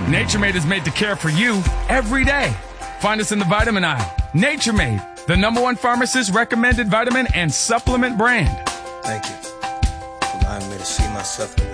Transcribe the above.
Nature Made is made to care for you every day. Find us in the vitamin aisle. Nature Made, the #1 pharmacist recommended vitamin and supplement brand. Thank you for allowing me to see myself.